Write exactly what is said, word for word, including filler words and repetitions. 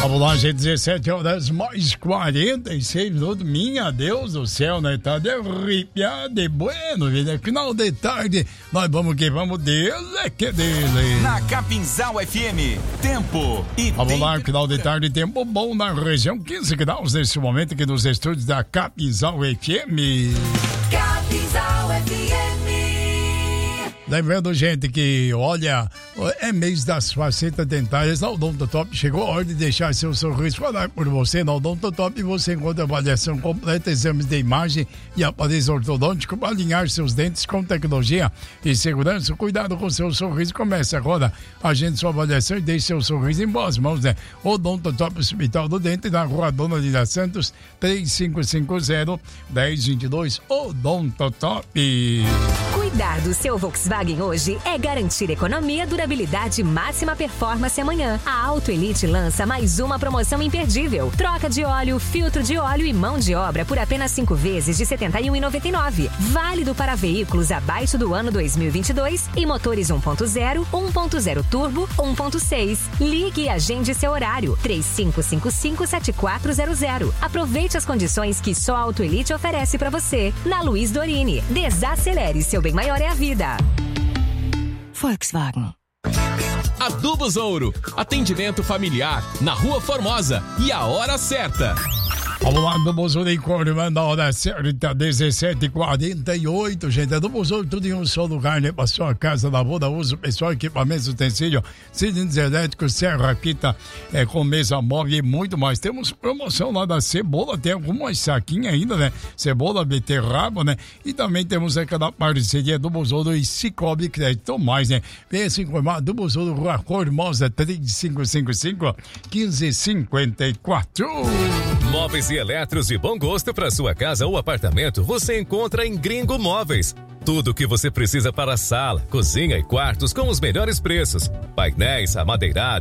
Vamos lá, gente, dezessete horas mais quarenta e seis minutos. Minha Deus do céu, né? Tá de arrepiado, de bueno, vida. Final de tarde, nós vamos que vamos dele, que dele. Na Capinzal F M, tempo e Vamos lá, final de tarde, tempo bom na região. quinze graus nesse momento aqui nos estúdios da Capinzal F M. Capinzal F M. Lembrando, gente, que, olha, é mês das facetas dentárias. Na Odontotop chegou a hora de deixar seu sorriso falar por você. Na Odontotop você encontra avaliação completa, exames de imagem e aparelho ortodôntico para alinhar seus dentes com tecnologia e segurança. Cuidado com seu sorriso. Começa agora. Agende sua avaliação e deixe seu sorriso em boas mãos, né? Odontotop Hospital do Dente, na Rua Dona Lida Santos, três cinco cinco zero, um zero dois dois. Odontotop. Cuidar do seu Volkswagen hoje é garantir economia, durabilidade e máxima performance amanhã. A Auto Elite lança mais uma promoção imperdível. Troca de óleo, filtro de óleo e mão de obra por apenas cinco vezes de setenta e um reais e noventa e nove centavos. Válido para veículos abaixo do ano dois mil e vinte e dois e motores um ponto zero, um ponto zero turbo, um ponto seis. Ligue e agende seu horário. três cinco cinco cinco, sete quatro zero zero. Aproveite as condições que só a Auto Elite oferece para você. Na Luiz Dorini. Desacelere, seu bem maior é a vida. Volkswagen. Adubos Ouro. Atendimento familiar na Rua Formosa. E a hora certa. Vamos lá, do Bozor em Corma, na hora certa, dezessete e quarenta e oito, gente. É do Bozor, tudo em um só lugar, né? Pra sua casa, lavoura, uso pessoal, equipamentos, utensílio, cilindros elétricos, serra, quita, é, com mesa móvel e muito mais. Temos promoção lá da cebola, tem algumas saquinhas ainda, né? Cebola, beterraba, né? E também temos aquela parceria do Bozor e Cicobi Crédito Mais, né? Venha se informar do Bozor, Rua Formosa, três cinco cinco cinco, quinze cinquenta e quatro. Móveis e eletros de bom gosto para sua casa ou apartamento você encontra em Gringo Móveis. Tudo o que você precisa para a sala, cozinha e quartos com os melhores preços. Painéis, amadeirados,